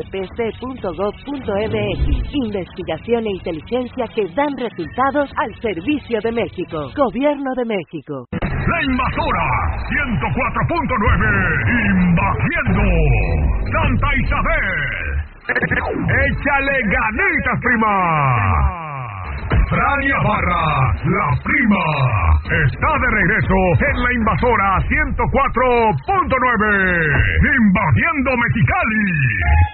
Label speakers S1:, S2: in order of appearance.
S1: pc.gov.mx. Investigación e inteligencia que dan resultados al servicio de México. Gobierno de México.
S2: La Invasora 104.9, invadiendo Santa Isabel. Échale ganitas, prima. Frania Barra, la prima, está de regreso en La Invasora 104.9, invadiendo Mexicali.